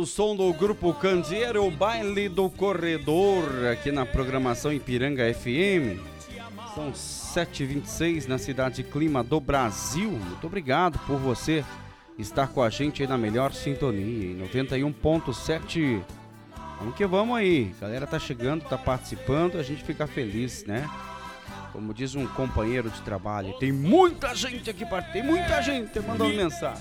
o som do Grupo Candeeiro, o Baile do Corredor, aqui na programação Ipiranga FM. São 7h26 na cidade Clima do Brasil. Muito obrigado por você estar com a gente aí na melhor sintonia, em 91.7. Vamos que vamos aí. A galera tá chegando, tá participando, a gente fica feliz, né? Como diz um companheiro de trabalho, tem muita gente aqui, tem muita gente mandando mensagem.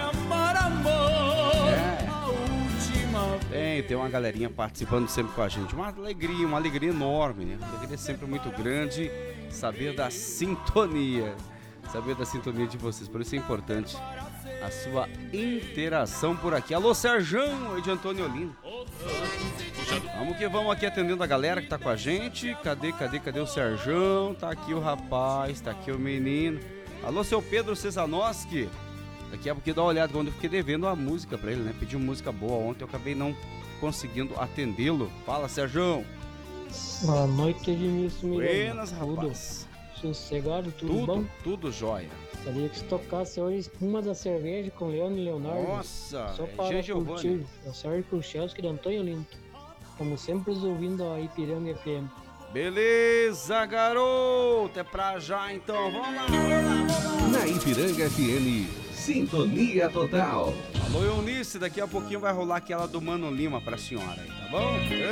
Tem uma galerinha participando sempre com a gente. Uma alegria enorme, né? Uma alegria sempre muito grande saber da sintonia de vocês. Por isso é importante a sua interação por aqui. Alô, Serjão, aí de Antônio Olinda. Vamos que vamos aqui atendendo a galera que tá com a gente. Cadê o Serjão? Tá aqui o rapaz, tá aqui o menino. Alô, seu Pedro Cesanoski. Daqui a pouquinho dá uma olhada, quando eu fiquei devendo uma música pra ele, né? Pedi uma música boa ontem, eu acabei não conseguindo atendê-lo. Fala, Serjão. Boa noite, Edmilson Miranda. Buenas, rapaz. Sossegado, tudo bom? Tudo jóia. Gostaria que se tocasse hoje Espuma da Cerveja com Leone e Leonardo. Nossa, só para curtir. É Sérgio Kulchelski de Antônio Olinda. Como sempre, ouvindo a Ipiranga FM. Beleza, garoto. É pra já, então. Vamos lá. Na Ipiranga FM, sintonia total. Alô, Eunice. Daqui a pouquinho vai rolar aquela do Mano Lima pra senhora aí, tá bom?